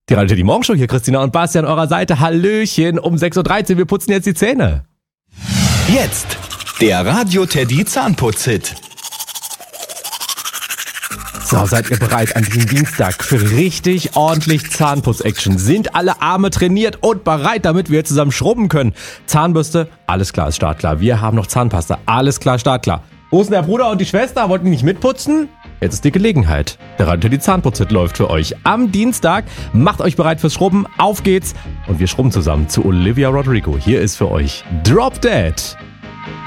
Die Radio Teddy Morgenshow hier, Christina und Basti an eurer Seite. Hallöchen, um 6.13 Uhr, wir putzen jetzt die Zähne. Jetzt der Radio Teddy Zahnputz-Hit. So, seid ihr bereit an diesem Dienstag für richtig ordentlich Zahnputz-Action? Sind alle Arme trainiert und bereit, damit wir zusammen schrubben können? Zahnbürste, alles klar, ist startklar. Wir haben noch Zahnpasta, alles klar, startklar. Wo ist denn der Bruder und die Schwester? Wollten die nicht mitputzen? Jetzt ist die Gelegenheit. Der Radio Teddy Zahnputz-Hit läuft für euch am Dienstag. Macht euch bereit fürs Schrubben, auf geht's. Und wir schrubben zusammen zu Olivia Rodrigo. Hier ist für euch Drop Dead.